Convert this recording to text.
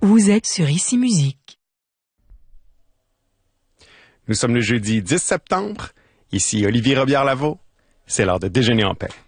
Vous êtes sur Ici Musique. Nous sommes le jeudi 10 septembre. Ici Olivier Robillard-Lavaux. C'est l'heure de déjeuner en paix.